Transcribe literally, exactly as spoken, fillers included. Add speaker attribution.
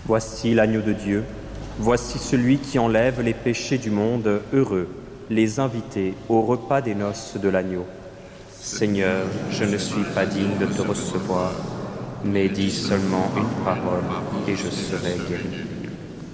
Speaker 1: Voici l'agneau de Dieu, voici celui qui enlève les péchés du monde. Heureux les invités au repas des noces de l'agneau. Seigneur, je ne suis pas digne de te recevoir, mais dis seulement une parole et je serai guéri.